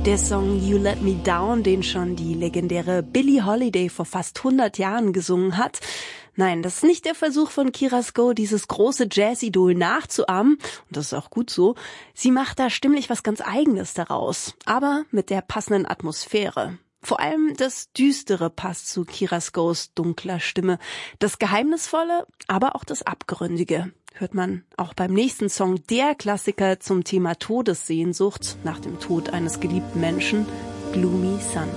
Der Song You Let Me Down, den schon die legendäre Billie Holiday vor fast 100 Jahren gesungen hat. Nein, das ist nicht der Versuch von Kira Sko, dieses große Jazz-Idol nachzuahmen. Und das ist auch gut so. Sie macht da stimmlich was ganz Eigenes daraus. Aber mit der passenden Atmosphäre. Vor allem das Düstere passt zu Kira Skos dunkler Stimme. Das Geheimnisvolle, aber auch das Abgründige. Hört man auch beim nächsten Song, der Klassiker zum Thema Todessehnsucht nach dem Tod eines geliebten Menschen, Gloomy Sun.